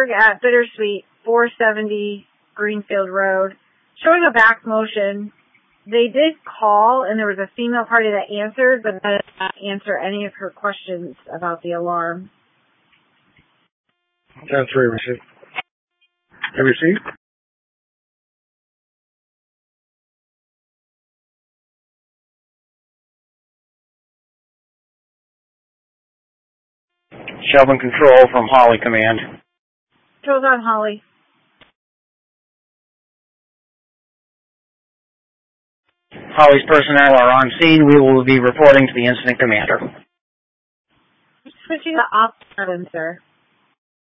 dog at Bittersweet, 470 Greenfield Road, showing a back motion. They did call, and there was a female party that answered, but that did not answer any of her questions about the alarm. 10-3 received. You received? Shelburne Control from Holly Command. Control's on Holly. Holly's personnel are on scene. We will be reporting to the incident commander. Switching to Op 7, sir.